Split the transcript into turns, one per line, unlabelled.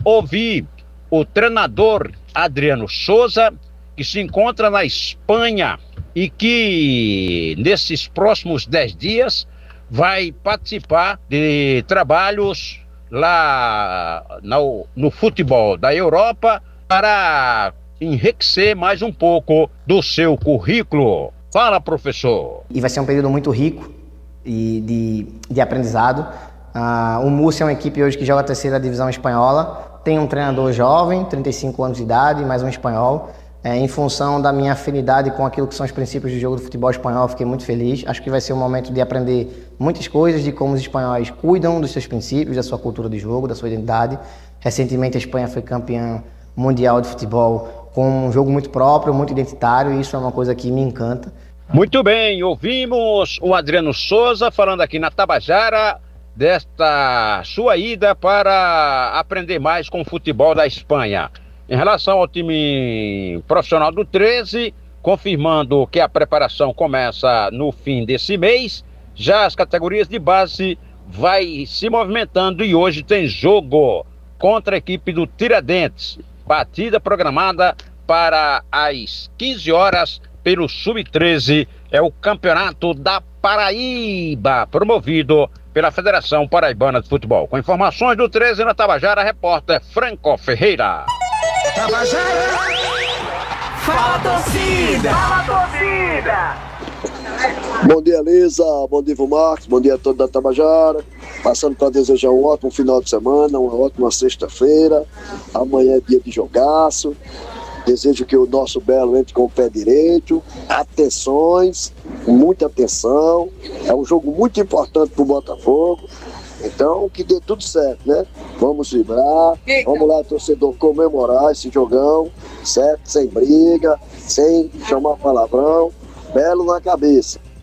ouvir o treinador Adriano Souza, que se encontra na Espanha e que nesses próximos 10 dias vai participar de trabalhos lá no futebol da Europa para enriquecer mais um pouco do seu currículo. Fala, professor.
E vai ser um período muito rico de aprendizado. O Múrcia é uma equipe hoje que joga a terceira divisão espanhola, tem um treinador jovem, 35 anos de idade, mais um espanhol. Em função da minha afinidade com aquilo que são os princípios do jogo do futebol espanhol, eu fiquei muito feliz. Acho que vai ser um momento de aprender muitas coisas, de como os espanhóis cuidam dos seus princípios, da sua cultura de jogo, da sua identidade. Recentemente a Espanha foi campeã mundial de futebol com um jogo muito próprio, muito identitário, e isso é uma coisa que me encanta.
Muito bem, ouvimos o Adriano Souza falando aqui na Tabajara desta sua ida para aprender mais com o futebol da Espanha. Em relação ao time profissional do 13, confirmando que a preparação começa no fim desse mês, já as categorias de base vai se movimentando e hoje tem jogo contra a equipe do Tiradentes. Partida programada para as 15 horas pelo Sub-13, é o Campeonato da Paraíba, promovido pela Federação Paraibana de Futebol. Com informações do 13 na Tabajara, repórter Franco Ferreira.
Tabajara! Fala, torcida! Fala, torcida!
Bom dia, Lisa. Bom dia, Ivo Marques. Bom dia a todos da Tabajara. Passando para desejar um ótimo final de semana, uma ótima sexta-feira. Amanhã é dia de jogaço. Desejo que o nosso Belo entre com o pé direito. Atenções, muita atenção. É um jogo muito importante para o Botafogo. Então, que dê tudo certo, né? Vamos vibrar, vamos lá, torcedor, comemorar esse jogão, certo? Sem briga, sem chamar palavrão, Belo na cabeça.